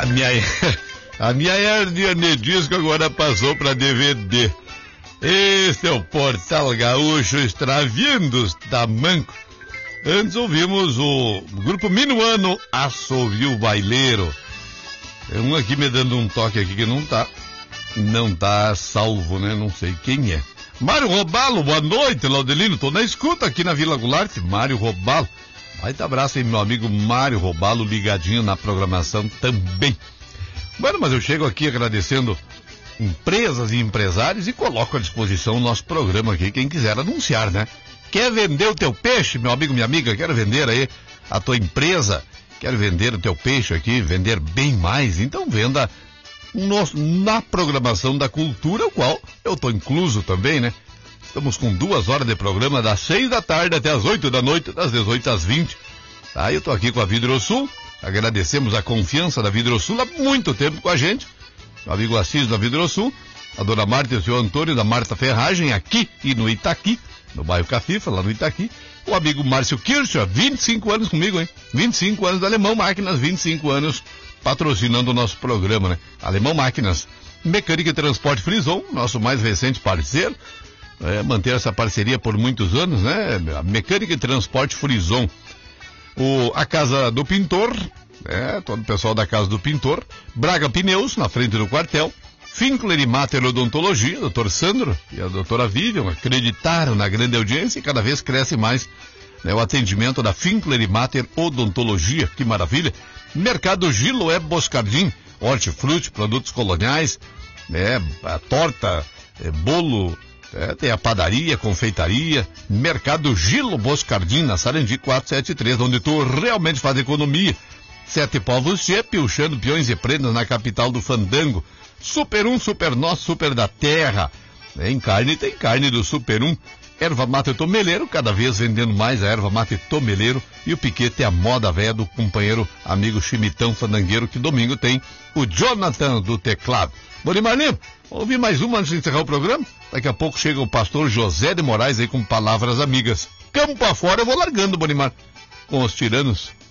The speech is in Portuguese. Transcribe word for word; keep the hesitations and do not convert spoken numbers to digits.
A minha, a minha hernia de disco agora passou para D V D. Este é o Portal Gaúcho extraviando os tamancos. Antes ouvimos o grupo Minuano, Assovio Baileiro. Tem um aqui me dando um toque aqui que não tá, não tá salvo, né? Não sei quem é. Mário Robalo, boa noite, Laudelino. Tô na escuta aqui na Vila Goulart. Mário Robalo. Vai dar abraço aí, meu amigo Mário Robalo, ligadinho na programação também. Bueno, mas eu chego aqui agradecendo empresas e empresários e coloco à disposição o nosso programa aqui, quem quiser anunciar, né? Quer vender o teu peixe, meu amigo, minha amiga? Quer vender aí a tua empresa? Quer vender o teu peixe aqui, vender bem mais? Então venda no, na programação da cultura, o qual eu tô incluso também, né? Estamos com duas horas de programa, das seis da tarde até as oito da noite, das dezoito às vinte. Tá, eu tô aqui com a Vidrosul, agradecemos a confiança da Vidrosul há muito tempo com a gente. Meu amigo Assis da Vidrosul, a dona Marta e o senhor Antônio da Marta Ferragem, aqui e no Itaqui, no bairro Cafifa, lá no Itaqui. O amigo Márcio Kirch, vinte e cinco anos comigo, hein? vinte e cinco anos da Alemão Máquinas, vinte e cinco anos patrocinando o nosso programa, né? Alemão Máquinas, Mecânica e Transporte Frison, nosso mais recente parceiro. É, manter essa parceria por muitos anos, né? A Mecânica e Transporte Frison. O, a Casa do Pintor, é, todo o pessoal da Casa do Pintor. Braga Pneus, na frente do quartel. Finkler e Mater Odontologia, doutor Sandro e a doutora Vivian acreditaram na grande audiência e cada vez cresce mais, né, o atendimento da Finkler e Mater Odontologia, que maravilha. Mercado Gilo é Boscardim, hortifruti, produtos coloniais, né, a torta, é, bolo, é, tem a padaria, confeitaria. Mercado Gilo Boscardim, na Sarandi quatrocentos e setenta e três, onde tu realmente faz economia. Sete Povos Tchê, piochando peões e prendas na capital do fandango. Super um, Super Nós, Super da Terra. Em carne tem carne do Super um. Erva mate tomeleiro, cada vez vendendo mais a erva mate tomeleiro. E o piquete é a moda velha do companheiro amigo Chimitão Fandangueiro, que domingo tem o Jonathan do teclado. Bonimar Lima, vamos ouvir mais uma antes de encerrar o programa? Daqui a pouco chega o pastor José de Moraes aí com palavras amigas. Campo afora eu vou largando, Bonimar, com os tiranos.